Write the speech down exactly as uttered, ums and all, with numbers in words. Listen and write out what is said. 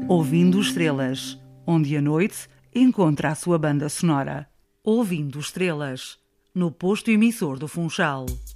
Ouvindo Estrelas, onde a noite encontra a sua banda sonora. Ouvindo Estrelas, no posto emissor do Funchal.